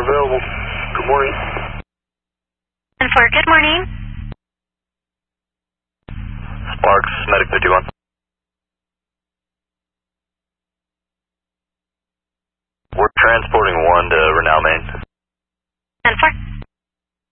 available. Good morning. And for good morning. Sparks, Medic 51. We're transporting one to Renal, Maine. And for